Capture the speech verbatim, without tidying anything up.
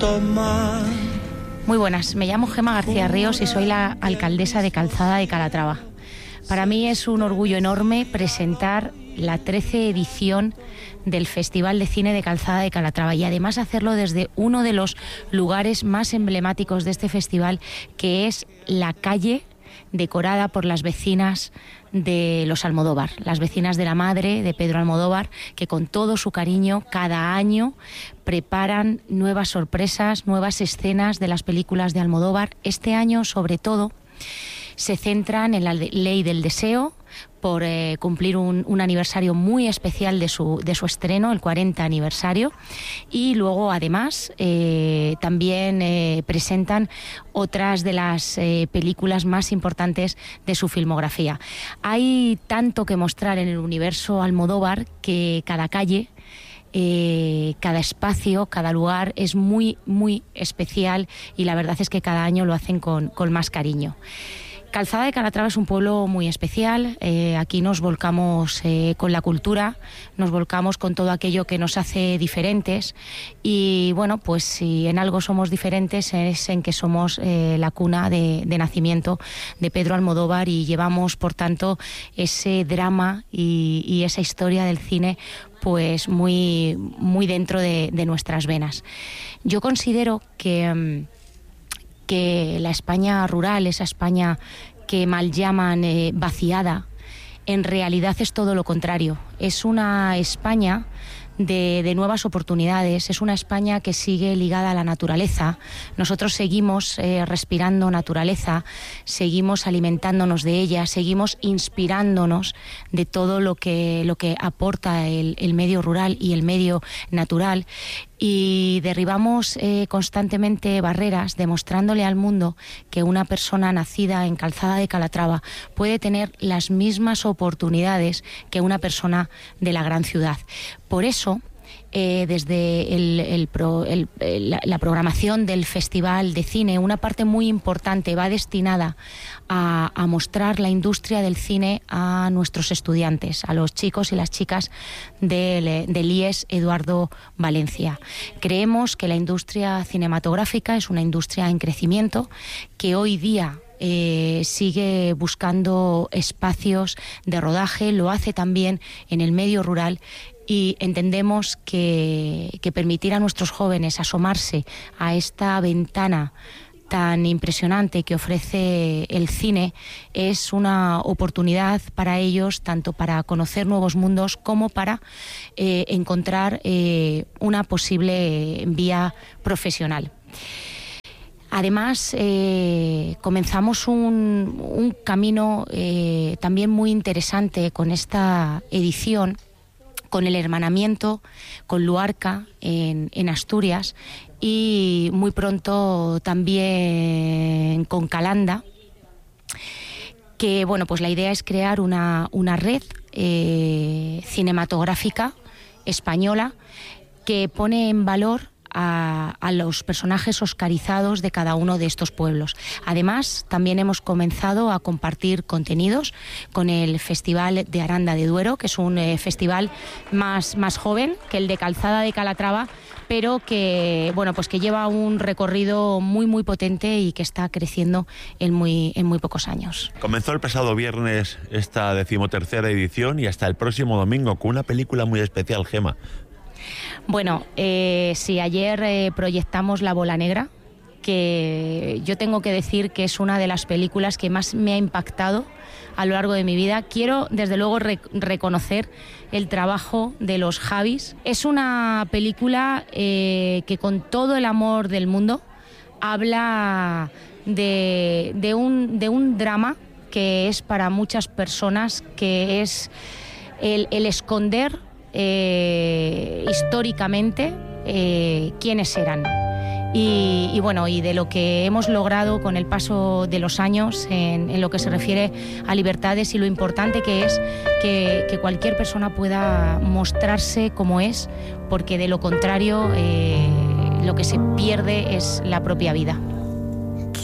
tomar. Muy buenas, me llamo Gemma García Ríos y soy la alcaldesa de Calzada de Calatrava. Para mí es un orgullo enorme presentar la trece edición del Festival de Cine de Calzada de Calatrava y además hacerlo desde uno de los lugares más emblemáticos de este festival, que es la calle decorada por las vecinas de los Almodóvar, las vecinas de la madre de Pedro Almodóvar, que con todo su cariño cada año preparan nuevas sorpresas, nuevas escenas de las películas de Almodóvar. Este año, sobre todo, se centran en la Ley del Deseo, por eh, cumplir un, un aniversario muy especial de su, de su estreno, el cuarenta aniversario, y luego además eh, también eh, presentan otras de las eh, películas más importantes de su filmografía. Hay tanto que mostrar en el universo Almodóvar que cada calle, Eh, cada espacio, cada lugar es muy, muy especial y la verdad es que cada año lo hacen con, con más cariño. Calzada de Calatrava es un pueblo muy especial, eh, aquí nos volcamos eh, con la cultura, nos volcamos con todo aquello que nos hace diferentes y bueno, pues si en algo somos diferentes es en que somos eh, la cuna de, de nacimiento de Pedro Almodóvar y llevamos por tanto ese drama y, y esa historia del cine pues muy, muy dentro de, de nuestras venas. Yo considero que... que la España rural, esa España que mal llaman eh, vaciada, en realidad es todo lo contrario. Es una España de, de nuevas oportunidades, es una España que sigue ligada a la naturaleza. Nosotros seguimos eh, respirando naturaleza, seguimos alimentándonos de ella, seguimos inspirándonos de todo lo que, lo que aporta el, el medio rural y el medio natural. Y derribamos eh, constantemente barreras, demostrándole al mundo que una persona nacida en Calzada de Calatrava puede tener las mismas oportunidades que una persona de la gran ciudad. Por eso, Eh, desde el, el pro, el, el, la programación del Festival de Cine, una parte muy importante va destinada a, a mostrar la industria del cine a nuestros estudiantes, a los chicos y las chicas del, del I E S Eduardo Valencia. Creemos que la industria cinematográfica es una industria en crecimiento, que hoy día Eh, sigue buscando espacios de rodaje, lo hace también en el medio rural y entendemos que, que permitir a nuestros jóvenes asomarse a esta ventana tan impresionante que ofrece el cine es una oportunidad para ellos, tanto para conocer nuevos mundos como para eh, encontrar eh, una posible vía profesional. Además, eh, comenzamos un, un camino eh, también muy interesante con esta edición, con el hermanamiento con Luarca en, en Asturias y muy pronto también con Calanda, que bueno, pues la idea es crear una, una red eh, cinematográfica española que pone en valor A, a los personajes oscarizados de cada uno de estos pueblos. Además, también hemos comenzado a compartir contenidos con el Festival de Aranda de Duero, que es un eh, festival más, más joven que el de Calzada de Calatrava, pero que, bueno, pues que lleva un recorrido muy, muy potente y que está creciendo en muy, en muy pocos años. Comenzó el pasado viernes esta decimotercera edición y hasta el próximo domingo con una película muy especial, Gemma. Bueno, eh, sí, ayer eh, proyectamos La Bola Negra, que yo tengo que decir que es una de las películas que más me ha impactado a lo largo de mi vida. Quiero, desde luego, re- reconocer el trabajo de los Javis. Es una película eh, que con todo el amor del mundo habla de, de, un, de un drama que es para muchas personas, que es el, el esconder Eh, históricamente eh, quiénes eran y, y bueno y de lo que hemos logrado con el paso de los años en, en lo que se refiere a libertades y lo importante que es que, que cualquier persona pueda mostrarse como es, porque de lo contrario eh, lo que se pierde es la propia vida.